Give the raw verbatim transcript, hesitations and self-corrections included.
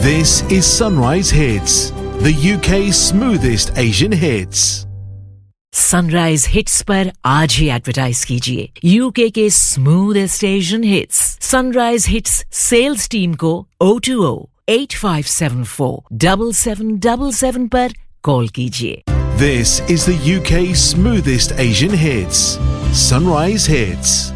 This is Sunrise Hits, the U K's smoothest Asian hits. Sunrise hits पर आज ही advertise कीजिए UK के smoothest Asian hits. Sunrise hits sales team को O two O eight five seven four seven seven seven seven पर call कीजिए। This is the U K's smoothest Asian hits. Sunrise Hits.